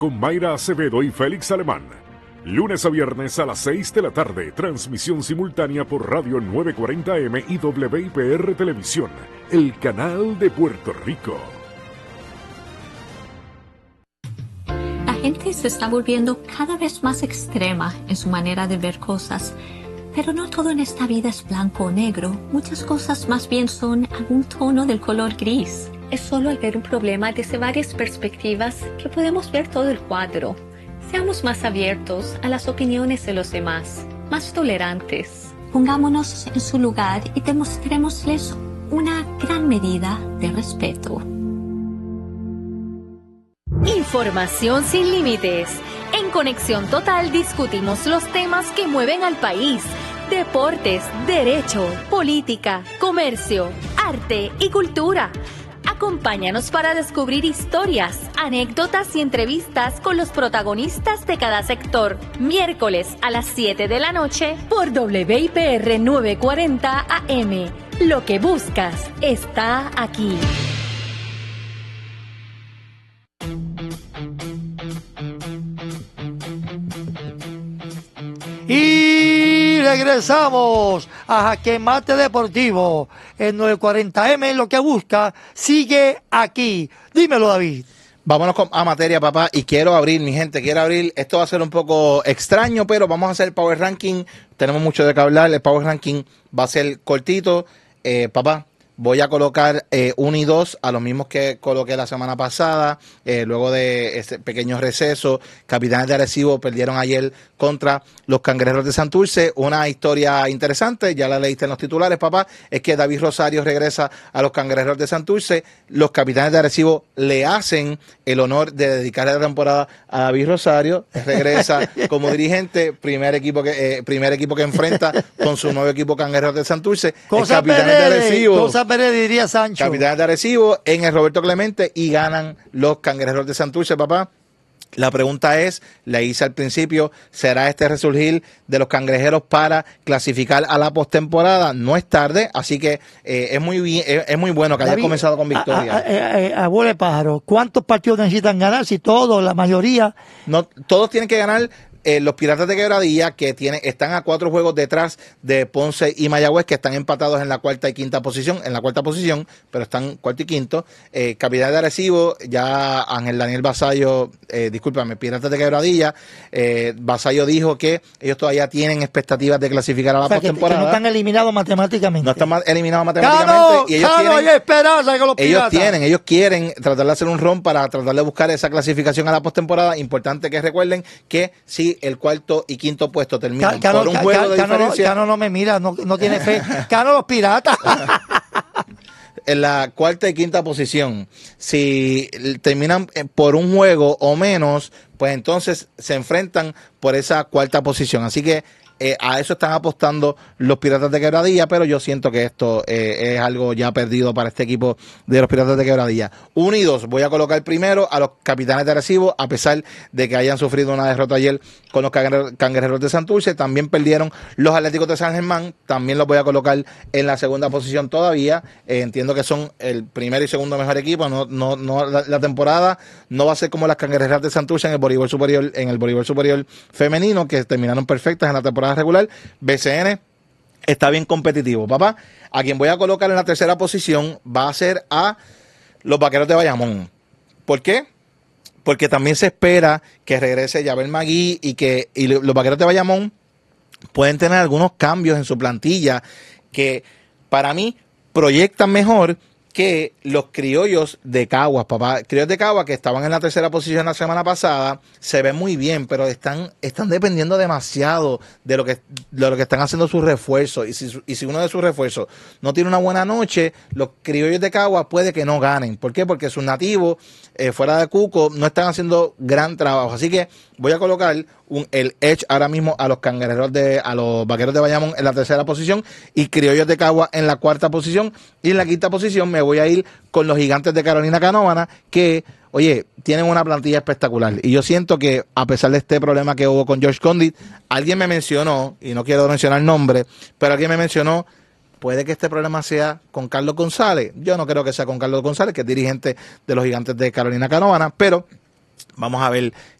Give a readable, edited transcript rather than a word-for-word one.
Con Mayra Acevedo y Félix Alemán. Lunes a viernes a las 6 de la tarde. Transmisión simultánea por Radio 940M y WIPR Televisión, el canal de Puerto Rico. La gente se está volviendo cada vez más extrema en su manera de ver cosas. Pero no todo en esta vida es blanco o negro. Muchas cosas más bien son algún tono del color gris. Es solo al ver un problema desde varias perspectivas que podemos ver todo el cuadro. Seamos más abiertos a las opiniones de los demás, más tolerantes. Pongámonos en su lugar y demostrémosles una gran medida de respeto. Información sin límites. En Conexión Total discutimos los temas que mueven al país. Deportes, derecho, política, comercio, arte y cultura. Acompáñanos para descubrir historias, anécdotas y entrevistas con los protagonistas de cada sector. Miércoles a las 7 de la noche por WIPR 940 AM. Lo que buscas está aquí. Y regresamos a Jaque Mate Deportivo en 940M. Lo que busca sigue aquí. Dímelo, David. Vámonos a materia, papá, y quiero abrir, mi gente, esto va a ser un poco extraño, pero vamos a hacer el Power Ranking, tenemos mucho de qué hablar, el Power Ranking va a ser cortito, papá. Voy a colocar 1 y 2 a los mismos que coloqué la semana pasada, luego de este pequeño receso. Capitanes de Arecibo perdieron ayer contra los Cangrejeros de Santurce. Una historia interesante, ya la leíste en los titulares, papá, es que David Rosario regresa a los Cangrejeros de Santurce. Los Capitanes de Arecibo le hacen el honor de dedicarle la temporada a David Rosario. Regresa como dirigente, primer equipo que enfrenta con su nuevo equipo Cangrejeros de Santurce. Capitanes de Arecibo. Pérez, diría Sancho. Capitanes de Arecibo en el Roberto Clemente y ganan los Cangrejeros de Santurce, papá. La pregunta es, le hice al principio, ¿será este resurgir de los Cangrejeros para clasificar a la postemporada? No es tarde, así que es muy bueno que haya comenzado con victoria. Abuelo de pájaro, ¿cuántos partidos necesitan ganar? Si todos, la mayoría. No, todos tienen que ganar. Los Piratas de Quebradilla, que están a 4 juegos detrás de Ponce y Mayagüez, que están empatados en la cuarta y quinta posición, pero están cuarto y quinto. Capitán de Arecibo, ya Ángel Daniel Vasallo, Piratas de Quebradilla, Vasallo dijo que ellos todavía tienen expectativas de clasificar a la postemporada. Que no están eliminados matemáticamente. No están eliminados matemáticamente. Y hay esperanza con los Piratas. Ellos quieren tratar de hacer un run para tratar de buscar esa clasificación a la postemporada. Importante que recuerden que si el cuarto y quinto puesto terminan por un juego de diferencia. Cano no me mira, no tiene fe. Cano los Piratas. En la cuarta y quinta posición, si terminan por un juego o menos, pues entonces se enfrentan por esa cuarta posición. Así que a eso están apostando los Piratas de Quebradilla, pero yo siento que esto es algo ya perdido para este equipo de los Piratas de Quebradilla. 1 y 2, voy a colocar primero a los Capitanes de Arecibo, a pesar de que hayan sufrido una derrota ayer con los Cangrejeros de Santurce. También perdieron los Atléticos de San Germán, también los voy a colocar en la segunda posición todavía. Entiendo que son el primer y segundo mejor equipo. La temporada no va a ser como las Cangrejeras de Santurce en el voleibol superior femenino, que terminaron perfectas en la temporada regular. BCN está bien competitivo, papá. A quien voy a colocar en la tercera posición va a ser a los Vaqueros de Bayamón. ¿Por qué? Porque también se espera que regrese Yabel Magui y los Vaqueros de Bayamón pueden tener algunos cambios en su plantilla que para mí proyectan mejor que los Criollos de Caguas, papá. Criollos de Caguas, que estaban en la tercera posición la semana pasada, se ven muy bien, pero están dependiendo demasiado de lo que están haciendo sus refuerzos. Y si uno de sus refuerzos no tiene una buena noche, los Criollos de Caguas puede que no ganen. ¿Por qué? Porque sus nativos, fuera de Cuco, no están haciendo gran trabajo. Así que voy a colocar el edge ahora mismo a los Vaqueros de Bayamón en la tercera posición y Criollos de Caguas en la cuarta posición. Y en la quinta posición me voy a ir con los Gigantes de Carolina Canóvana, que, oye, tienen una plantilla espectacular. Y yo siento que, a pesar de este problema que hubo con George Condit, alguien me mencionó, y no quiero mencionar nombre, pero alguien me mencionó, puede que este problema sea con Carlos González. Yo no creo que sea con Carlos González, que es dirigente de los Gigantes de Carolina Canóvana, pero Vamos a ver